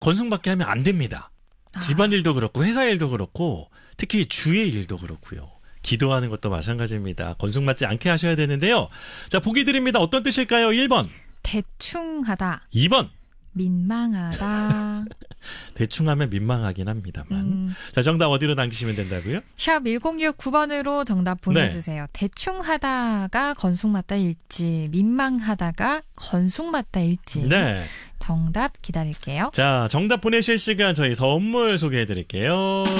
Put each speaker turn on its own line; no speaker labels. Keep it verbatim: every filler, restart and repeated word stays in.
건숭밖에 하면 안 됩니다. 집안일도 그렇고 회사 일도 그렇고 특히 주의 일도 그렇고요. 기도하는 것도 마찬가지입니다. 건숭 맞지 않게 하셔야 되는데요. 자, 보기 드립니다. 어떤 뜻일까요? 일 번.
대충 하다.
이 번.
민망하다.
대충 하면 민망하긴 합니다만.
음.
자, 정답 어디로 남기시면 된다고요?
샵 일공육구 번으로 정답 보내주세요. 네. 대충 하다가 건숭 맞다일지, 민망하다가 건숭 맞다일지.
네.
정답 기다릴게요.
자, 정답 보내실 시간 저희 선물 소개해드릴게요.